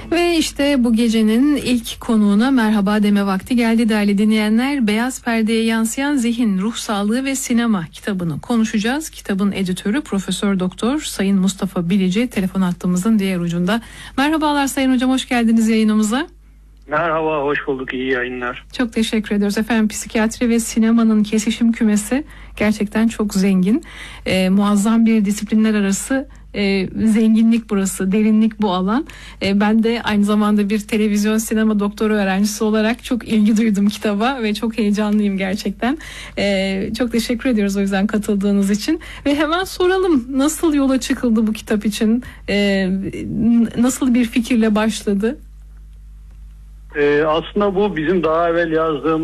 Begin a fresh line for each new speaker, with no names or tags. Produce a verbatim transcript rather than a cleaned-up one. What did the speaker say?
Ve işte bu gecenin ilk konuğuna merhaba deme vakti geldi değerli dinleyenler. Beyaz Perdeye Yansıyan Zihin, Ruh Sağlığı ve Sinema kitabını konuşacağız. Kitabın editörü Profesör Doktor Sayın Mustafa Bilici telefon hattımızın diğer ucunda. Merhabalar Sayın Hocam, hoş geldiniz yayınımıza.
Merhaba, hoş bulduk, iyi yayınlar.
Çok teşekkür ediyoruz efendim. Psikiyatri ve sinemanın kesişim kümesi gerçekten çok zengin. Ee, muazzam bir disiplinler arası e, zenginlik burası, derinlik bu alan. E, ben de aynı zamanda bir televizyon sinema doktoru öğrencisi olarak çok ilgi duydum kitaba ve çok heyecanlıyım gerçekten. E, çok teşekkür ediyoruz o yüzden katıldığınız için. Ve hemen soralım, nasıl yola çıkıldı bu kitap için? E, nasıl bir fikirle başladı?
Ee, aslında bu bizim daha evvel yazdığımız